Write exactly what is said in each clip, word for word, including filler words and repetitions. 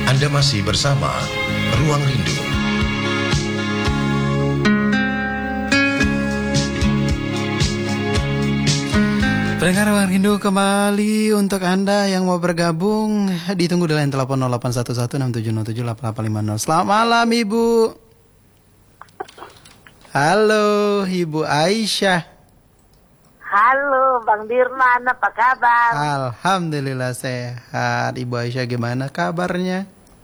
Anda masih bersama Ruang Rindu. Pendengar Ruang Rindu kembali untuk Anda yang mau bergabung. Ditunggu di line telepon nol delapan satu satu enam tujuh nol tujuh delapan delapan lima nol. Selamat malam Ibu. Halo Ibu Aisyah. Halo Bang Dirman, apa kabar? Alhamdulillah sehat. Ibu Aisyah gimana kabarnya?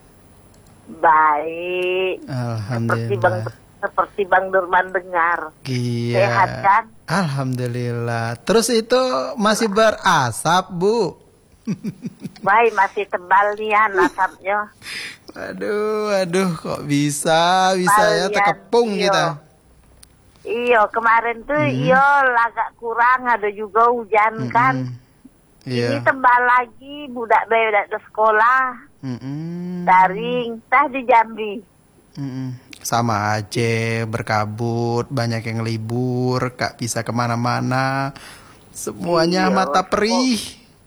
Baik. Alhamdulillah. Seperti Bang seperti Bang Dirman dengar. Iya. Sehat kan? Alhamdulillah. Terus itu masih berasap, Bu? Baik, masih tebal nian asapnya. Aduh, aduh, kok bisa, bisa ya terkepung iyo. kita. Iya, kemarin tuh hmm. iyo agak kurang, ada juga hujan hmm. kan. Iya. Ini tebal lagi, budak budak ke sekolah. Hmm. Daring, tah di Jambi. Hmm. Sama aja, berkabut, banyak yang libur, gak bisa kemana-mana. Semuanya iyo, mata perih.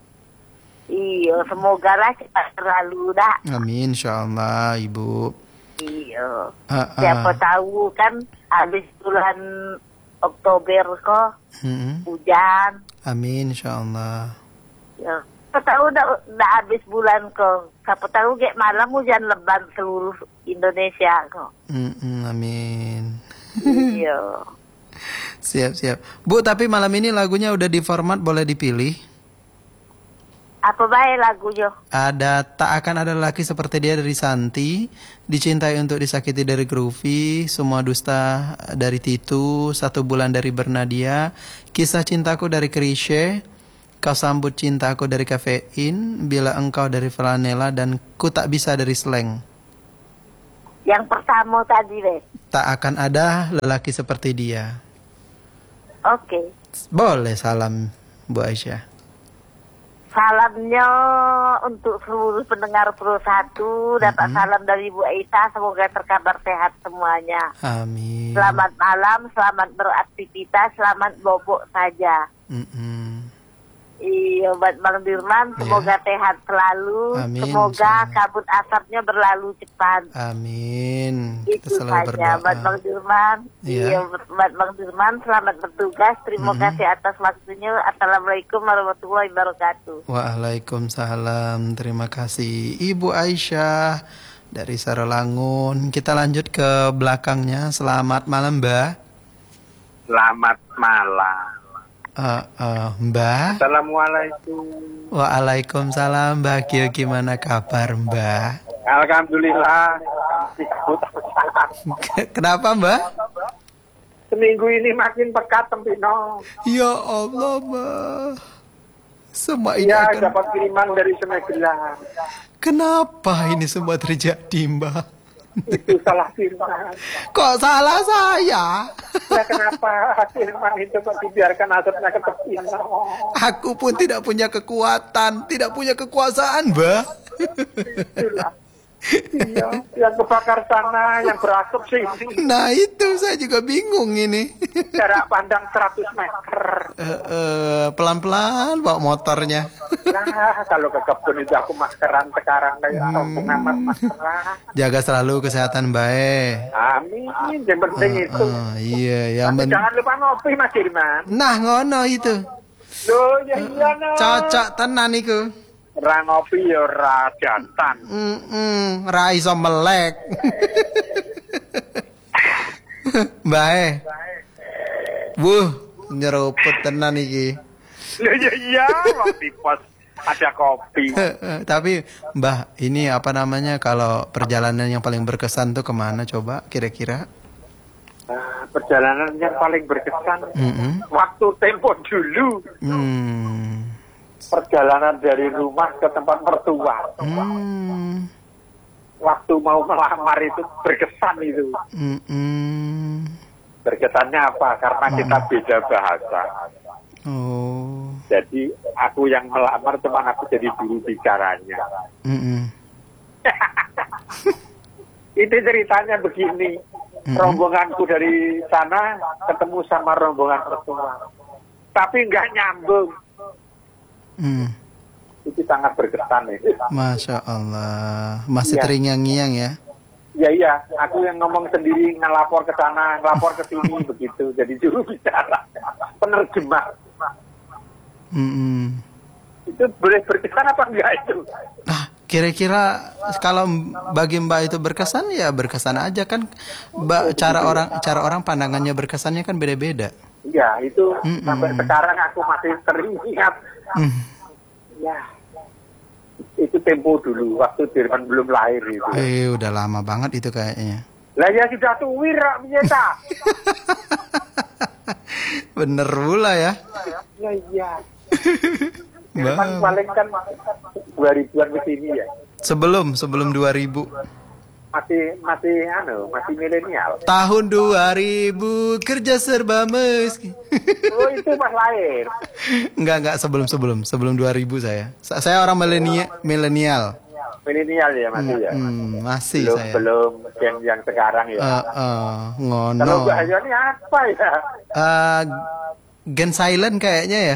Iya, semoga lah cepat terlalu dah. Amin, insyaallah, Ibu. Iya. Uh, uh. Siapa tahu kan habis bulan Oktober kok hmm. hujan. Amin, insyaallah. Ya. Siapa tahu udah, udah habis bulan kok. Siapa tahu kayak malam hujan lebat seluruh Indonesia kok. Mm-mm, amin. Iya. Siap, siap. Bu, tapi malam ini lagunya udah di format, boleh dipilih. Apa baik lagunya? Ada Tak Akan Ada Laki Seperti Dia dari Santi, Dicintai Untuk Disakiti dari Groovy, Semua Dusta dari Titu, Satu Bulan dari Bernadia, Kisah Cintaku dari Krisye, Kau Sambut Cintaku dari Kafein, Bila Engkau dari Flanela, dan Ku Tak Bisa dari Slang. Yang pertama tadi deh. Tak akan ada lelaki seperti dia. Oke. Okay. Boleh salam Bu Aisyah. Salamnya untuk seluruh pendengar Pro satu, dapat mm-hmm. salam dari Bu Aisyah, semoga terkabar sehat semuanya. Amin. Selamat malam, selamat beraktivitas, selamat bobok saja. Mm-hmm. Iya, buat Bang Dirman, semoga ya. sehat selalu. Amin. Semoga kabut asapnya berlalu cepat. Amin. Itu saja, berdoa. Buat Bang Dirman. Ya. Iya, buat Bang Dirman, selamat bertugas. Terima mm-hmm. kasih atas waktunya. Assalamualaikum warahmatullahi wabarakatuh. Waalaikumsalam. Terima kasih Ibu Aisyah dari Saralangun. Kita lanjut ke belakangnya. Selamat malam, Mbak. Selamat malam. Uh, uh, Mbak. Assalamualaikum. Waalaikumsalam, Mbak Kio, gimana kabar Mbak? Alhamdulillah. Kenapa Mbak? Seminggu ini makin pekat Tempino. Ya Allah Mbak. Semua ini ya, akan... dapat kiriman dari Semegelang. Kenapa ini semua terjadi Mbak? Itu salah firman. Kok salah saya? Ya kenapa firman itu kok dibiarkan asapnya ke tepi? Aku pun tidak punya kekuatan, tidak punya kekuasaan, Mbak. Itulah. Iya, yang kebakar sana, yang berasap sini. Nah itu saya juga bingung ini. Jarak pandang seratus meter. Uh, uh, pelan-pelan bawa motornya. Nah, kalau ke kebun itu aku maskeran sekarang kayak hmm. pengamat maskeran. Jaga selalu kesehatan baik. Amin, yang penting uh, itu. Uh, iya, yang ben... ben... jangan lupa ngopi Mas Dirman. Nah, ngono itu. Loh, ya iya no. Cocok tenan iku. Ra ngopi ya ra jantan. Heeh, ra iso melek. Bae. Wuh, nyeruput tenan iki. Lho ya iya, waktu pos ada kopi. Tapi Mbah, ini apa namanya kalau perjalanan yang paling berkesan tuh kemana coba kira-kira? Nah, perjalanan yang paling berkesan mm-hmm. waktu tempo dulu. Hmm. Perjalanan dari rumah ke tempat mertua. Hmm. Waktu mau melamar itu berkesan itu. Mm-mm. Berkesannya apa? Karena oh. kita beda bahasa. Oh. Jadi aku yang melamar cuma aku jadi juru bicaranya. Itu ceritanya begini. Mm-mm. Rombonganku dari sana ketemu sama rombongan mertua. Tapi nggak nyambung. Hmm. itu sangat berkesan itu. Masya Allah, masih Iya. terngiang-ngiang ya. Iya iya, aku yang ngomong sendiri ngelapor ke sana, ngelapor ke sini begitu. Jadi juru bicara, penerjemah. Mm-mm. Itu boleh berkesan apa enggak itu? Nah, kira-kira kalau bagi Mbak itu berkesan ya berkesan aja kan. Mbak, cara orang cara orang pandangannya berkesannya kan beda-beda. Iya, itu Mm-mm. sampai sekarang aku masih teringat. Mm. Ya, itu tempo dulu waktu Dirman belum lahir itu. Eh, udah lama banget itu kayaknya. Lah ya sudah tuwir kok biasa. Bener pula ya. Ya iya. Dirman paling kan dua ribuan ke sini ya. Sebelum sebelum dua ribu. Masih masih anu, masih milenial. Tahun dua ribu kerja serba meski. Oh, itu pas lahir. Enggak, enggak sebelum sebelum sebelum dua ribu saya. Sa- Saya orang milenia- milenial. Milenial ya masih ya. Hmm, masih Belum saya. belum gen yang sekarang ya. Eh, eh, ngono. Kalau Mbak Ayo ini apa ya? Eh, Gen silent kayaknya ya.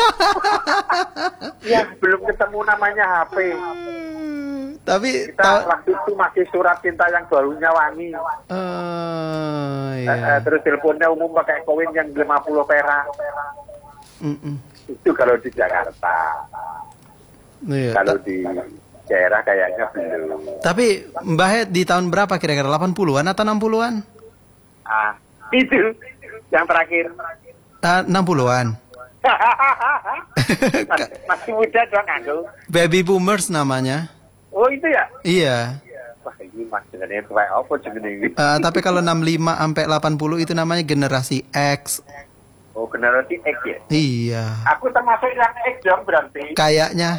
Ya belum ketemu namanya H P. Tapi Kita ta- waktu itu masih surat cinta yang barunya wangi. eh, Eh, iya. eh, terus teleponnya umum pakai koin yang lima puluh perak. Mm-mm. Itu kalau di Jakarta. Iya. Kalau Ta- di daerah kayaknya belum. Tapi Mbah Het di tahun berapa kira-kira? delapan puluhan atau enam puluhan? Ah, itu yang terakhir. Eh, enam puluhan. Mas- Masih muda dong aku. Baby boomers namanya. Oh itu ya? Iya. Wah ini mas jenenge kayak apa jenenge ini? Eh, tapi kalau enam puluh lima sampai delapan puluh itu namanya generasi X. Oh generasi X ya? Iya. Aku termasuk yang X dong berarti. Kayaknya.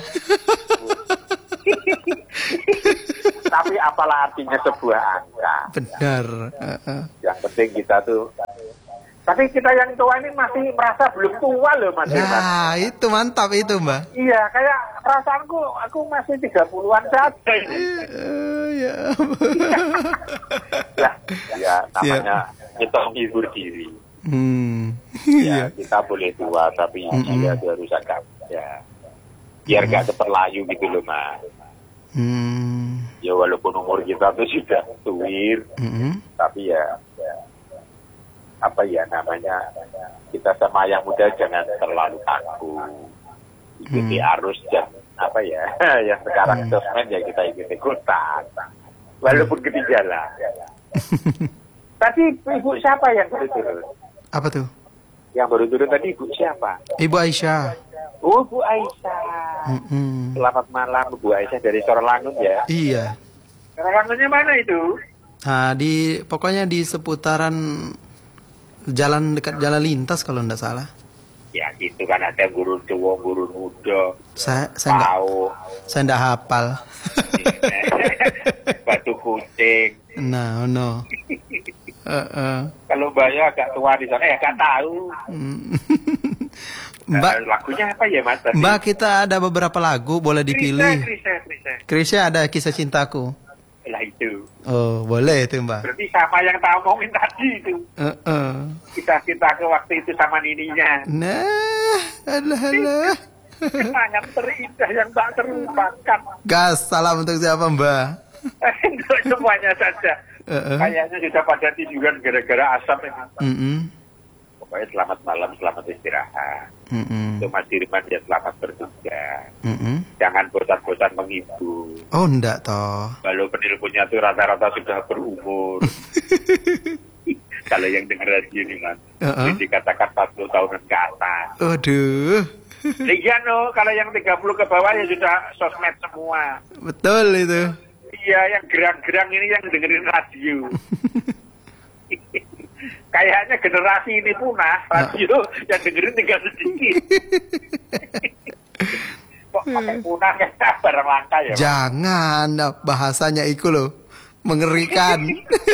Tapi apalah artinya sebuah angka. Benar. Eh, eh. Yang penting kita tuh. Tapi kita yang tua ini masih merasa belum tua loh mas. Irfan. Nah, itu mantap itu, Mbak. Iya kayak perasaanku aku masih tiga puluhan saja ini. Eh, ya. Lah, ya namanya kita menghibur diri. Hmm. Ya Iya. kita boleh tua tapi Mm-mm. dia tuh harus agak ya. Biar gak keterlayu gitu loh mas. Hmm. Ya walaupun umur kita tuh sudah tuir, Mm-mm. tapi ya, ya apa ya namanya kita sama yang muda jangan terlalu kaku, ikuti Hmm. arus dan apa ya yang sekarang Hmm. sosmed ya kita ikuti ikutan, walaupun ketinggalan. Tadi ibu siapa yang baru turun? Apa tuh? Yang baru turun tadi ibu siapa? Ibu Aisyah. Oh Bu Aisyah. Mm-mm. Selamat malam Bu Aisyah dari Sorolangun ya. Iya. Sorolangunnya mana itu? Nah, di pokoknya di seputaran jalan dekat jalan lintas kalau enggak salah. Ya gitu kan ada gurun tua, gurun muda, Saya saya enggak tahu, saya enggak hafal. batu kucing. Nah, no. Eh, eh. Kalau Mbaknya agak tua di sana, ya agak tahu. Mm. Eh, Mbak, lagunya apa ya Mas? tadi? Mbak kita ada beberapa lagu boleh dipilih. Krisya, Krisya, Krisya. Krisya ada kisah cintaku. Lah itu. Oh, boleh itu, Mbak. Berarti sama yang tak omongin tadi itu. Eh, eh. Kita kita ke waktu itu sama nininya. Nah, alah alah. Kenangan terindah yang tak terlupakan. Gas, salam untuk siapa, Mbak? Untuk semuanya saja. Eh, eh. Kayaknya sudah pada tiduran gara-gara asap ini. Mm-mm. Pokoknya selamat malam, selamat istirahat. Mm-mm. Untuk Mas Dirman ya selamat bertugas. Mm-mm. Jangan bosan-bosan menghibur. Oh, enggak toh. Kalau penelponnya tuh rata-rata sudah berumur. Kalau yang dengar radio ini Mas, Uh-uh. jadi dikatakan empat puluh tahunan ke atas. Aduh. Iya no, kalau yang tiga puluh ke bawah ya sudah sosmed semua. Betul itu. Iya, yang gerang-gerang ini yang dengerin radio. Kayaknya generasi ini punah, radio yang dengerin tinggal sedikit. Kok pakai punah ya, barang langka ya. Mas? Jangan, nah, bahasanya itu loh. Mengerikan.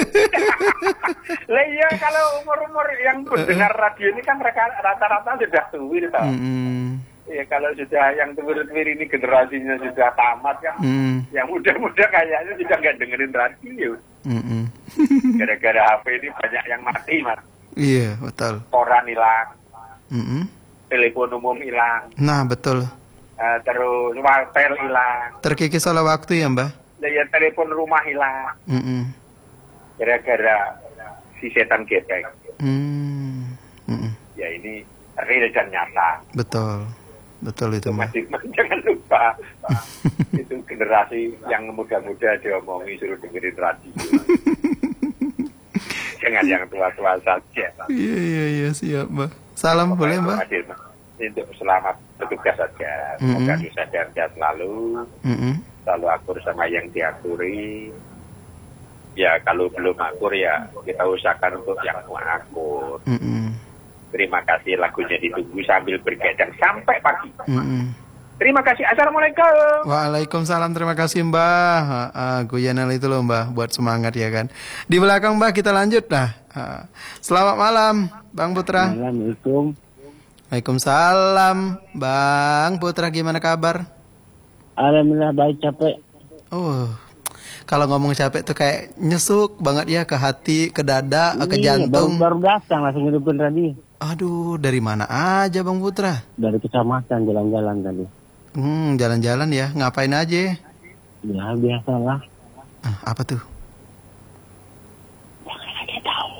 Lah iya kalau umur-umur yang mendengar radio ini kan mereka rata-rata sudah tuwir toh. Mm-mm. Ya kalau sudah yang tuwir-tuwir ini generasinya sudah tamat kan. Mm. Yang muda-muda kayaknya sudah nggak dengerin radio. Mm-mm. Gara-gara H P ini banyak yang mati Mas. Iya, betul. Koran hilang, Mm-mm. telepon umum hilang. Nah, betul. Uh, terus wartel hilang. Terkikis oleh waktu ya Mbah? Ya telepon rumah hilang. Mm-mm. Gara-gara si setan gepeng. Mm. Mm-mm. Ya ini real dan nyata. Betul, betul itu Mbah. Masih, jangan lupa itu generasi yang muda-muda diomongi suruh dengerin radio. Jangan yang tua-tua saja. Iya iya iya siap Mbah. Salam boleh Mbah? Untuk selamat bertugas saja. Semoga mm-hmm. bisa sehat selalu. Mm-hmm. Selalu akur sama yang diakuri. Ya kalau belum akur ya kita usahakan untuk yang mau akur. Mm-hmm. Terima kasih, lagunya ditunggu sambil bergadang sampai pagi. Mm-hmm. Terima kasih. Assalamualaikum. Waalaikumsalam. Terima kasih Mbah. Uh, Guyanal itu loh Mbah, buat semangat ya kan. Di belakang Mbah kita lanjut lah. Uh, selamat malam Bang Putra. Assalamualaikum. Waalaikumsalam Bang Putra, gimana kabar? Alhamdulillah baik, capek. Oh, kalau ngomong capek tuh kayak nyesuk banget ya ke hati, ke dada, Ini, ke jantung. Baru, baru datang langsung hidupin radio. Aduh, dari mana aja Bang Putra? Dari kecamatan jalan-jalan tadi. Hmm, jalan-jalan ya. Ngapain aja? Ya biasalah. Ah, apa tuh? Jangan ada tahu.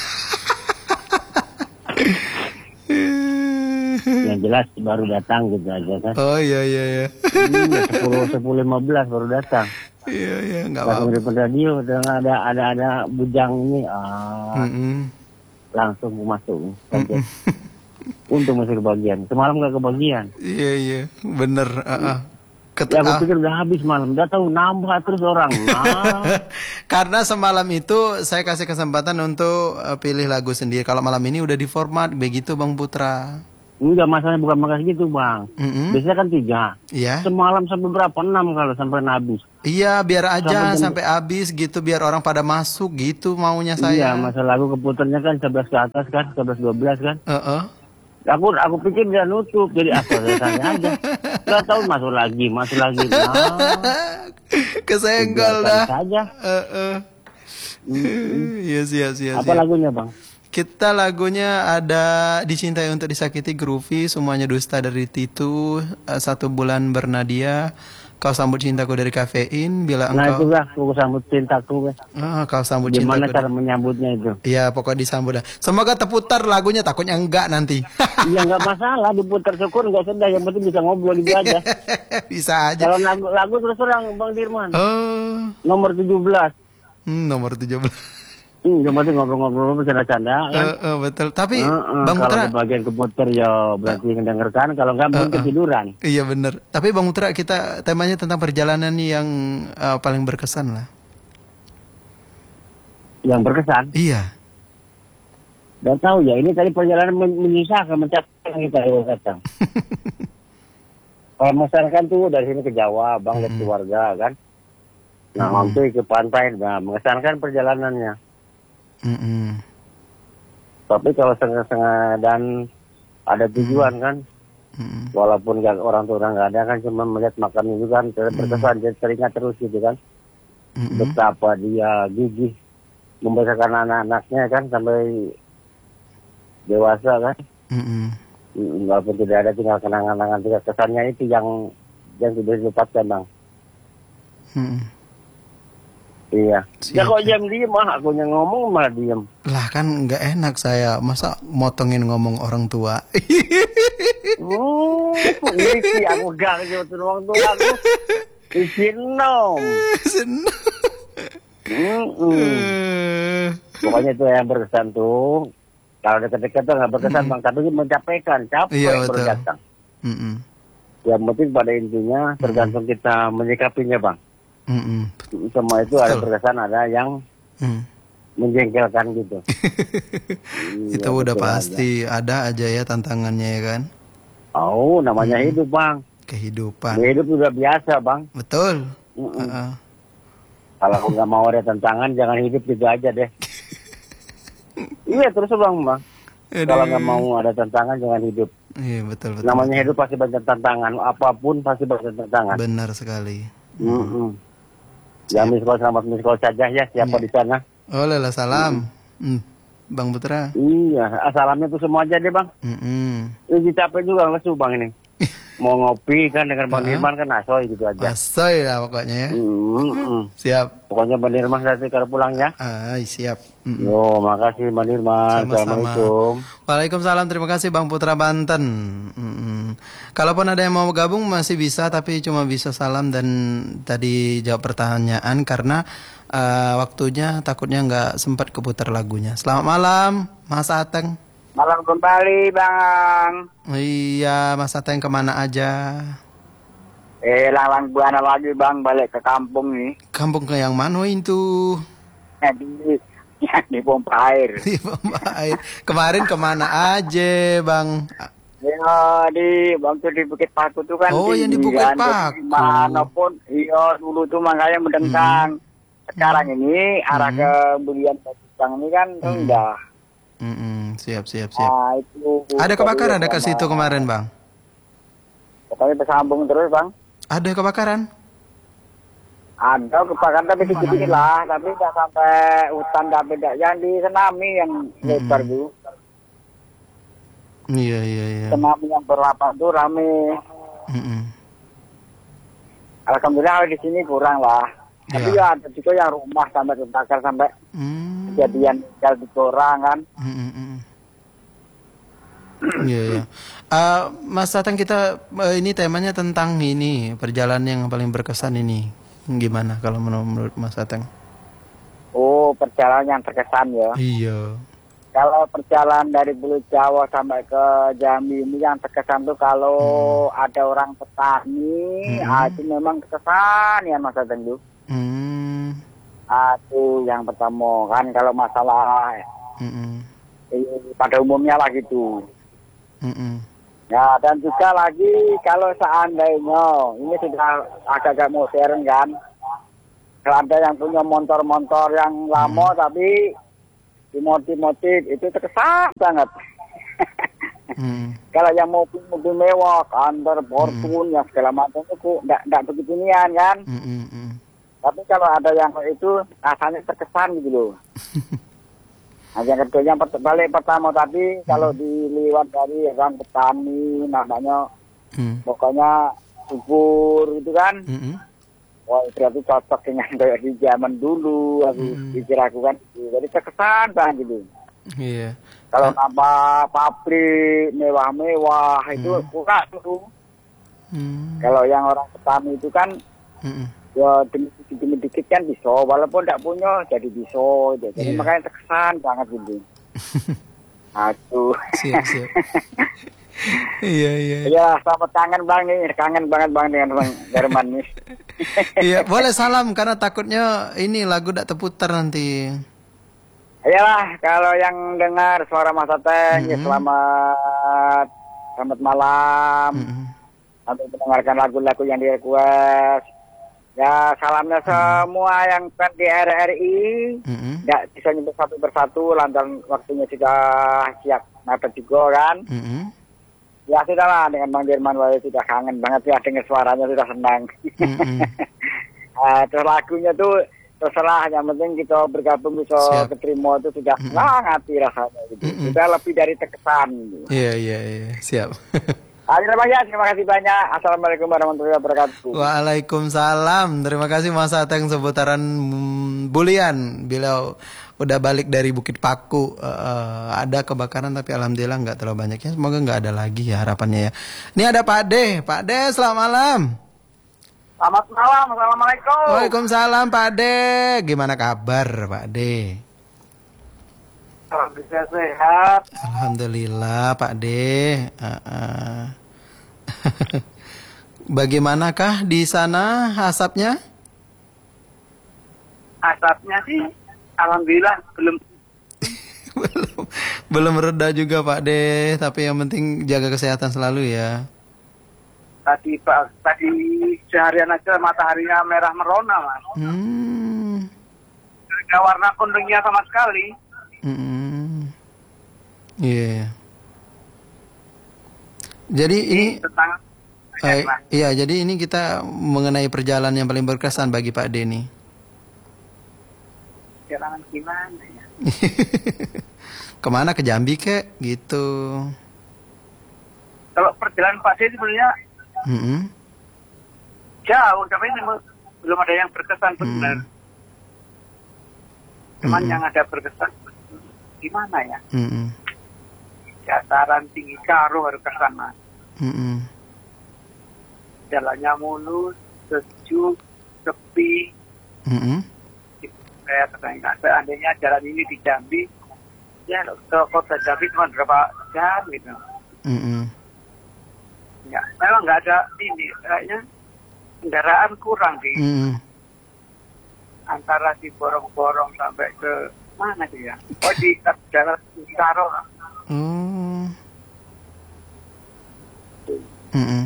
Yang jelas baru datang gitu aja kan. Oh iya iya iya. Sepuluh sepuluh lima belas baru datang. Iya iya nggak apa-apa. apa-apa. Langsung radio ada ada ada bujang ini. Ah, Mm-mm. langsung masuk. Untung masih kebagian. Semalam nggak kebagian. Iya iya bener. Uh-uh. Ket- Ya aku ah. pikir udah habis malam. Udah tahu nambah terus orang. Nah. Karena semalam itu saya kasih kesempatan untuk uh, pilih lagu sendiri. Kalau malam ini udah di format begitu Bang Putra. Enggak, masalahnya bukan makasih gitu bang. Mm-mm. Biasanya kan tiga. Iya. Semalam sampai berapa? Enam kalau sampai habis. Iya biar aja Sampai sampai habis gitu, biar orang pada masuk gitu maunya Iya, saya. masalah lagu keputarnya kan sebelas ke atas kan, sebelas dua belas kan. Uh-uh. Aku aku pikir dia nutup, jadi apa saya tanya aja. Gak tahu masuk lagi, masuk lagi. Nah, Kesenggol biarkan dah. saja. Uh-uh. Iya siap siap. Apa siap. lagunya bang? Kita lagunya ada Dicintai Untuk Disakiti Groovy, Semuanya Dusta dari Titu, uh, Satu Bulan Bernadia, Kau Sambut Cintaku dari Kafein, Bila Nah Engkau. itu lah, aku sambut cintaku. Ah, Kau Sambut Gimana Cintaku. cara menyambutnya itu? Iya, pokoknya disambut dah. Semoga terputar lagunya, takutnya enggak nanti. Iya nggak masalah, diputar syukur nggak sedih, yang penting bisa ngobrol gitu aja. Bisa aja. Kalau lagu, lagu terus terang bang Dirman. Oh, Nomor tujuh belas. hmm, nomor tujuh belas. Hmm, yang penting ngobrol-ngobrol bercanda-canda kan. Uh, uh, betul. Tapi Uh, uh, Bang kalau Putra, di bagian komputer ya berarti mendengarkan, kalau enggak mungkin Uh, uh. ketiduran. iya benar. Tapi Bang Putra, kita temanya tentang perjalanan yang uh, paling berkesan lah. Yang berkesan. Iya. Dan tahu ya, ini tadi perjalanan men- menyusahkan mencapai yang kita datang. Kalau masyarakat tuh dari sini ke Jawa, bang, lihat keluarga kan. Nah, Mm-mm. mampir ke pantai, nah mengesankan perjalanannya. Mm-mm. Tapi kalau setengah-setengah dan ada tujuan kan, Mm-mm. walaupun gak, orang tua orang nggak ada kan, cuma melihat makam itu kan ter- berkesan, jadi teringat terus gitu kan. Mm-mm. Betapa dia gigih membesarkan anak-anaknya kan sampai dewasa kan. Mm-mm. Mm, walaupun tidak ada tinggal kenangan-kenangan, tidak kesannya itu yang yang tidak dilupakan bang. Mm-mm. Iya. Siap, Ya kok siap. jam diem mah, aku yang ngomong malah diem. Lah kan nggak enak saya, masa motongin ngomong orang tua. Hmm, isi aku gak jauh ruang tuh aku. Isi nom. Senang. Hmm, hmm. Pokoknya itu yang berkesan tuh. Kalau dekat-dekat tuh nggak berkesan bang, tapi mencapaikan, capek Iya, betul. berdatang. Mm-mm. Yang penting pada intinya tergantung kita menyikapinya bang. Mm-mm. Semua itu ada Betul. berkesan, ada yang Mm. menjengkelkan gitu. Itu Iya, udah betul pasti ada aja ya tantangannya ya kan. Oh, namanya Hmm. hidup bang. Kehidupan. Hidup udah biasa bang. Betul. Mm-mm. Uh-uh. Kalau aku nggak mau ada tantangan, jangan hidup gitu aja deh. Iya terus bang bang. Kalau nggak mau ada tantangan, jangan hidup. Iya betul betul. Namanya hidup pasti banyak tantangan. Apapun pasti banyak tantangan. Benar sekali. Mm-mm. Ya miskol selamat miskol saja ya siapa Iya. di sana. Oleh lah salam. Mm. Bang Putra. Iya, asalamnya tuh semua aja deh bang. Mm-mm. Ini capek juga lesu bang ini. mau ngopi kan dengan Bang Uh-huh. Dirman kan asoy gitu aja. Asoy lah pokoknya ya. Mm-mm. Siap. Pokoknya Bang Dirman nanti kalau pulang ya. Ay, siap. Mm-mm. Yo, makasih Bang Dirman. Sama-sama. Assalamualaikum. Waalaikumsalam. Terima kasih Bang Putra Banten. Mm-mm. Kalaupun ada yang mau gabung masih bisa, tapi cuma bisa salam dan tadi jawab pertanyaan karena uh, waktunya takutnya nggak sempat keputar lagunya. Selamat malam, Mas Ateng. Malam kembali Bang. Iya, Mas Ateng kemana aja? Eh lalang buana lagi Bang, balik ke kampung nih. Kampung ke yang mana itu? Di, di pompa air. Di pompa air. Kemarin kemana aja, Bang? Ya di waktu di Bukit Paku tuh kan. Oh, yang di Bukit kan, Paku. Manapun, iya dulu tuh makanya mendengkang. Hmm. Sekarang ini arah hmm. ke Bulian Bang ini kan hmm. rendah. Hmm, siap, siap, siap. Nah, itu, ada kebakaran ada ke situ kemarin, Bang? Pokoknya bersambung terus, Bang. Ada kebakaran? Ada kebakaran tapi dikit-dikit lah, tapi nggak sampai hutan, tapi tidak yang di Senami yang lebar hmm. tuh. Iya, iya, iya. Senami yang berlapan tuh rame. Hmm. Alhamdulillah di sini kurang lah. Tapi ya, ya ada juga yang rumah sampai terbakar sampai hmm. kejadian tinggal di orang kan. Hmm. Iya, iya. Uh, Mas Ateng, kita uh, ini temanya tentang ini perjalanan yang paling berkesan ini. Gimana kalau menurut Mas Ateng? Oh, perjalanan yang terkesan ya. Iya. Kalau perjalanan dari Pulau Jawa sampai ke Jambi ini yang terkesan tuh kalau hmm. ada orang petani, hmm. ah, itu memang terkesan ya Mas Ateng tuh. Hmm. Ah, itu yang pertama kan kalau masalah hmm. eh, pada umumnya lah gitu. Hmm. Ya dan juga lagi kalau seandainya ini sudah agak-agak modern kan, kalau ada yang punya motor-motor yang lama hmm. tapi dimotif-motif itu terkesan banget. hmm. Kalau yang mobil-mobil mewah, kantor, Fortune, hmm. yang segala macam itu enggak enggak begitu nian kan. Hmm, hmm. Tapi kalau ada yang itu rasanya terkesan gitu loh. Nah, yang kedua yang per- balik pertama tadi hmm. kalau dilihat dari orang petani namanya hmm. pokoknya subur gitu kan. Hmm. Wah berarti cocok dengan kayak di zaman dulu aku hmm. pikir aku kan. Jadi terkesan banget gitu. Iya. Yeah. Kalau ah. nama pabrik mewah-mewah hmm. itu kurang tuh. Hmm. Kalau yang orang petani itu kan hmm. ya dikit-dikit kan bisa, walaupun tidak punya jadi bisa, jadi yeah. makanya terkesan banget gitu. Aduh. Siap, siap. Iya, iya. Iya, selamat kangen Bang nih, kangen banget Bang dengan Bang Derman nih. Iya, boleh salam karena takutnya ini lagu tidak terputar nanti. Iyalah, kalau yang dengar suara Mas Ateng, mm-hmm. ya selamat selamat malam. Mm-hmm. Sampai mendengarkan lagu-lagu yang di-request. Ya salamnya semua yang kan di R R I, mm-hmm. nggak bisa nyebut satu persatu, lantaran waktunya sudah siap mepet juga kan. Mm-hmm. Ya sudah lah dengan Bang Dirman Wayu sudah kangen banget ya dengar suaranya sudah senang. Mm-hmm. uh, terus lagunya tuh terserah, yang penting kita bergabung bisa keterima itu sudah mm-hmm. ngati rasanya gitu. Mm-hmm. Sudah lebih dari terkesan. Gitu. Iya iya iya siap. Terima kasih, terima kasih banyak. Assalamualaikum warahmatullahi wabarakatuh. Waalaikumsalam. Terima kasih Mas Ateng seputaran Bulian. Beliau udah balik dari Bukit Paku. Uh, ada kebakaran tapi alhamdulillah nggak terlalu banyak ya. Semoga nggak ada lagi ya harapannya ya. Ini ada Pak D. Pak D, selamat malam. Selamat malam. Assalamualaikum. Waalaikumsalam Pak D. Gimana kabar Pak D? Alhamdulillah sehat. Alhamdulillah Pak D. Uh, uh. Bagaimanakah di sana asapnya? Asapnya sih, alhamdulillah belum belum belum reda juga Pak D. Tapi yang penting jaga kesehatan selalu ya. Tadi Pak, tadi seharian aja mataharinya merah merona Mas. Hmm. Gak warna kuningnya sama sekali. Hmm. Iya. Yeah. Jadi ini, tentang eh, iya, jadi ini kita mengenai perjalanan yang paling berkesan bagi Pak Denny. Perjalanan gimana ya? Kemana, ke Jambi kek gitu? Kalau perjalanan Pak Denny sebenarnya Mm-hmm. Jauh, tapi memang belum ada yang berkesan benar. Mm. Cuman Mm-mm. yang ada berkesan gimana ya? Mm-mm. Dataran tinggi Karo harus ke sana. Mm-mm. Jalannya mulus, sejuk, sepi. Mm-mm. Kayak katanya, seandainya jalan ini di Jambi, ya ke kota Jambi cuma berapa jam gitu. Mm-mm. Ya, memang nggak ada ini, kayaknya kendaraan kurang di Mm-mm. antara di Borong-Borong sampai ke mana sih ya? Oh di jalan Karo. Oh. Mm-mm.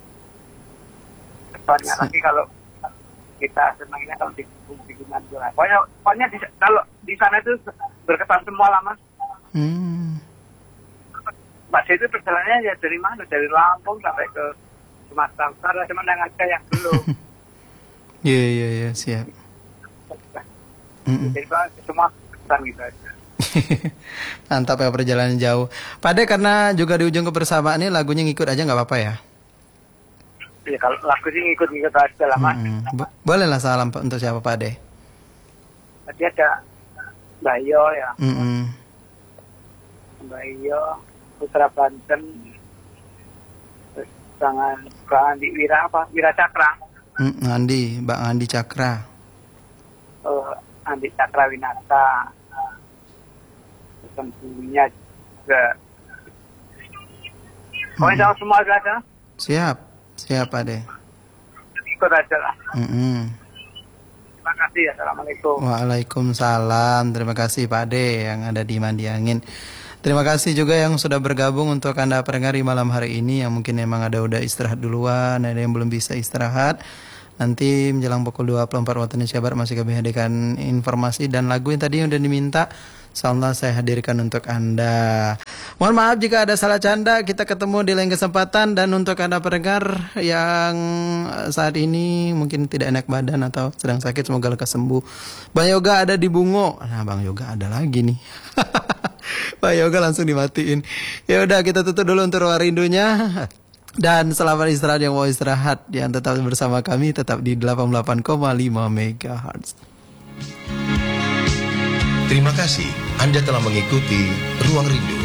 Banyak lagi kalau kita senangnya kalau di bikinan jualan. Pokoknya, pokoknya di, kalau di sana itu berkesan semua lah mas. Mm. Mas itu perjalanannya ya dari mana? Dari Lampung sampai ke Sumatera Utara, cuma yang ada yang belum. Iya iya iya siap. Mm-mm. Jadi semua kesan gitu aja. Mantap ya perjalanan jauh. Pade karena juga di ujung kebersamaan ini lagunya ngikut aja nggak apa-apa ya? Ya kalau lagu sih ngikut-ngikut aja lah mas. Mm-mm. Bo- boleh lah salam Pak, untuk siapa Pade? Tadi ada Mbak Iyo ya, Mm-mm. Mbak Iyo, Putra Banten, terus tangan Mbak Andi Wira apa? Wira Cakra, Mm, Andi, Mbak Andi Cakra. uh, Andi Cakra Winata, tentunya juga. Pokoknya Mm-mm. semua ada, Siap, siap Pade. ikut aja lah. Mm-mm. Terima kasih, assalamualaikum. Waalaikumsalam. Terima kasih Pak Ade yang ada di Mandiangin. Terima kasih juga yang sudah bergabung untuk Anda pendengar di malam hari ini yang mungkin memang ada udah istirahat duluan, ada yang belum bisa istirahat. Nanti menjelang pukul dua puluh empat waktu Indonesia Barat masih kami hadirkan informasi dan lagu yang tadi yang udah diminta. Insyaallah saya hadirkan untuk Anda. Mohon maaf jika ada salah canda. Kita ketemu di lain kesempatan. Dan untuk Anda pendengar yang saat ini mungkin tidak enak badan atau sedang sakit, semoga lekas sembuh. Bang Yoga ada di Bungo. Nah Bang Yoga ada lagi nih. Bang Yoga langsung dimatiin. Ya udah kita tutup dulu untuk ruang rindunya. Dan selamat istirahat yang mau istirahat. Yang tetap bersama kami tetap di delapan puluh delapan koma lima megahertz. Terima kasih Anda telah mengikuti Ruang Rindu.